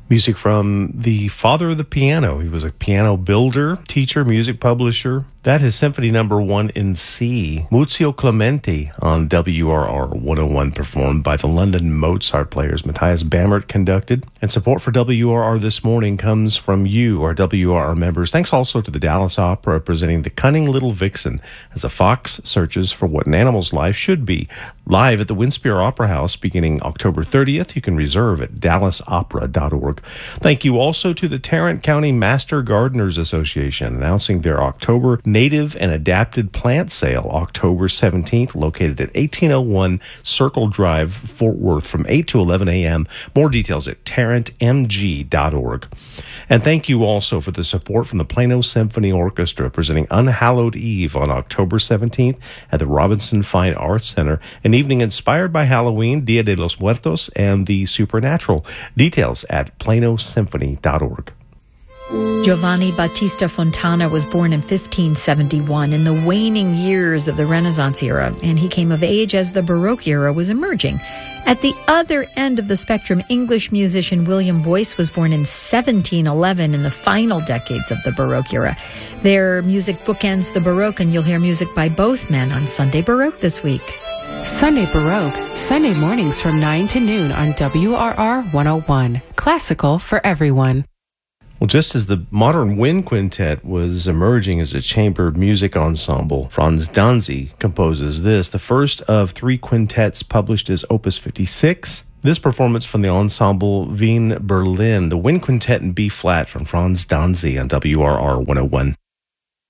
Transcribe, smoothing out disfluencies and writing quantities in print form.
Music from the father of the piano. He was a piano builder, teacher, music publisher. That is Symphony Number 1 in C, Muzio Clementi on WRR 101, performed by the London Mozart players. Matthias Bammert conducted. And support for WRR this morning comes from you, our WRR members. Thanks also to the Dallas Opera, presenting The Cunning Little Vixen as a fox searches for what an animal's life should be. Live at the Winspear Opera House beginning October 30th. You can reserve at dallasopera.org. Thank you also to the Tarrant County Master Gardeners Association, announcing their October Native and Adapted Plant Sale, October 17th, located at 1801 Circle Drive, Fort Worth, from 8 to 11 a.m. More details at tarrantmg.org. And thank you also for the support from the Plano Symphony Orchestra, presenting Unhallowed Eve on October 17th at the Robinson Fine Arts Center, an evening inspired by Halloween, Dia de los Muertos, and the supernatural. Details at planosymphony.org. Giovanni Battista Fontana was born in 1571 in the waning years of the Renaissance era, and he came of age as the Baroque era was emerging. At the other end of the spectrum, English musician William Boyce was born in 1711 in the final decades of the Baroque era. Their music bookends the Baroque, and you'll hear music by both men on Sunday Baroque this week. Sunday Baroque, Sunday mornings from 9 to noon on WRR 101. Classical for everyone. Well, just as the modern wind quintet was emerging as a chamber music ensemble, Franz Danzi composes this, the first of 3 quintets published as Opus 56. This performance from the ensemble Wien Berlin, the wind quintet in B-flat from Franz Danzi on WRR 101.